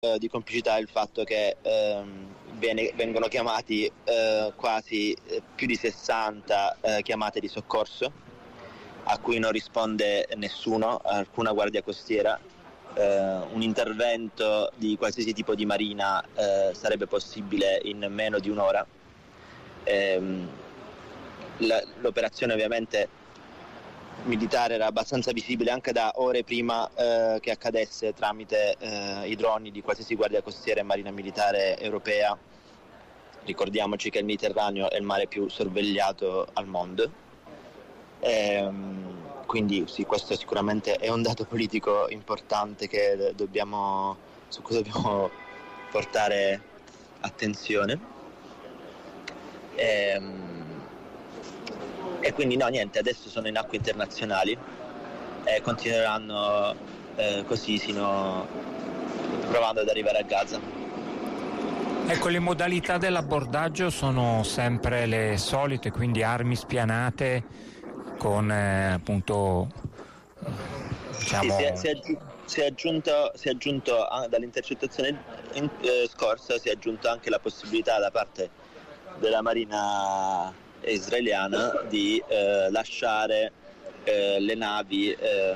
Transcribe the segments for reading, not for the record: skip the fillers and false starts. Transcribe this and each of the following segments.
di complicità il fatto che vengono chiamati quasi più di 60 chiamate di soccorso a cui non risponde nessuno, alcuna guardia costiera. Un intervento di qualsiasi tipo di marina sarebbe possibile in meno di un'ora. L'operazione ovviamente militare era abbastanza visibile anche da ore prima che accadesse tramite i droni di qualsiasi guardia costiera e marina militare europea. Ricordiamoci che il Mediterraneo è il mare più sorvegliato al mondo, quindi sì, questo sicuramente è un dato politico importante su cui dobbiamo portare attenzione. E quindi no, niente, adesso sono in acque internazionali e continueranno così provando ad arrivare a Gaza. Ecco, le modalità dell'abbordaggio sono sempre le solite, quindi armi spianate con appunto diciamo... Sì, si è aggiunto dall'intercettazione scorsa, si è aggiunta anche la possibilità da parte della Marina israeliana di lasciare le navi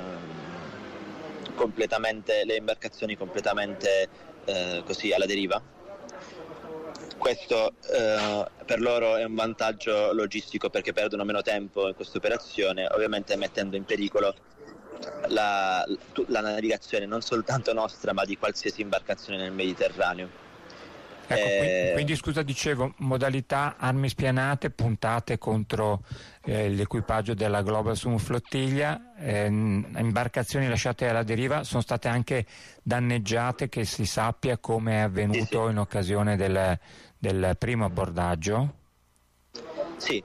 le imbarcazioni completamente così alla deriva. Questo per loro è un vantaggio logistico perché perdono meno tempo in questa operazione, ovviamente mettendo in pericolo la navigazione non soltanto nostra ma di qualsiasi imbarcazione nel Mediterraneo. Ecco, quindi scusa, dicevo, modalità armi spianate puntate contro l'equipaggio della Global Sumo Flottiglia, imbarcazioni lasciate alla deriva, sono state anche danneggiate, che si sappia, come è avvenuto in occasione del primo abbordaggio? Sì,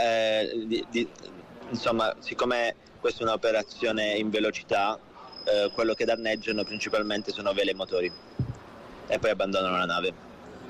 insomma, siccome questa è un'operazione in velocità, quello che danneggiano principalmente sono vele e motori e poi abbandonano la nave.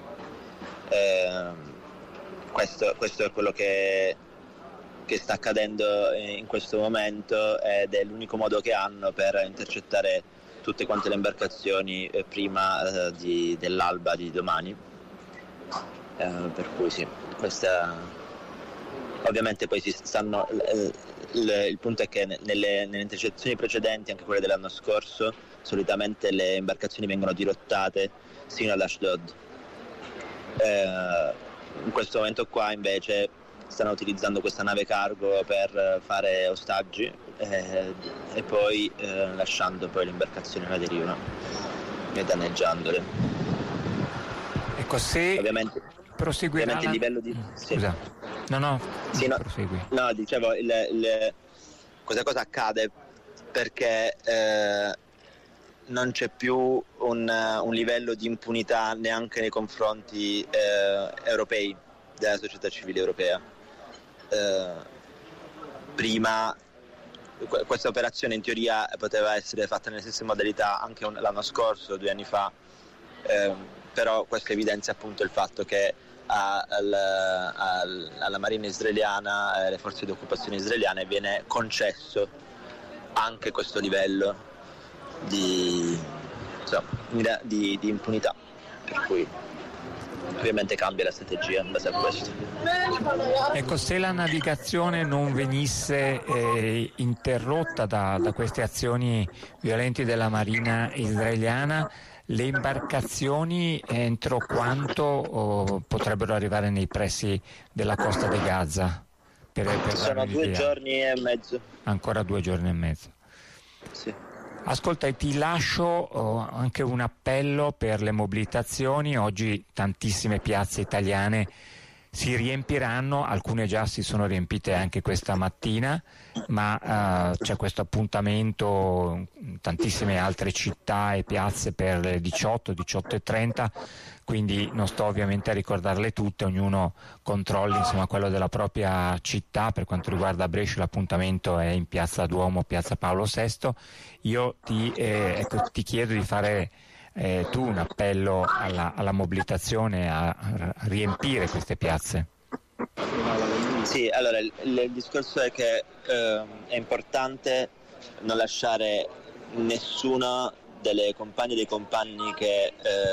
Questo è quello che sta accadendo in questo momento ed è l'unico modo che hanno per intercettare tutte quante le imbarcazioni prima dell'alba di domani. Per cui sì, questa ovviamente poi il punto è che nelle intercettazioni precedenti, anche quelle dell'anno scorso, solitamente le imbarcazioni vengono dirottate sino all'Ashdod. In questo momento qua invece stanno utilizzando questa nave cargo per fare ostaggi e poi lasciando poi le imbarcazioni alla deriva e danneggiandole. Ecco, se ovviamente proseguirà il livello di... Scusa. Sì, no, prosegui. No, dicevo, questa cosa accade perché non c'è più un livello di impunità neanche nei confronti europei, della società civile europea. Prima questa operazione in teoria poteva essere fatta nelle stesse modalità anche l'anno scorso, 2 anni fa, però questo evidenzia appunto il fatto che alla Marina israeliana, alle forze di occupazione israeliane, viene concesso anche questo livello di impunità, per cui ovviamente cambia la strategia in base a questo. Ecco, se la navigazione non venisse interrotta da queste azioni violenti della Marina israeliana, le imbarcazioni entro quanto potrebbero arrivare nei pressi della costa di Gaza? Sono 2 giorni e mezzo. Ancora 2 giorni e mezzo. Sì. Ascolta, e ti lascio anche un appello per le mobilitazioni. Oggi tantissime piazze italiane si riempiranno, alcune già si sono riempite anche questa mattina, ma c'è questo appuntamento in tantissime altre città e piazze per le 18:30, quindi non sto ovviamente a ricordarle tutte, ognuno controlli quello della propria città. Per quanto riguarda Brescia l'appuntamento è in piazza Duomo, piazza Paolo VI. Io ti chiedo di fare tu un appello alla mobilitazione, a riempire queste piazze. Sì, allora il discorso è che è importante non lasciare nessuno delle compagne e dei compagni che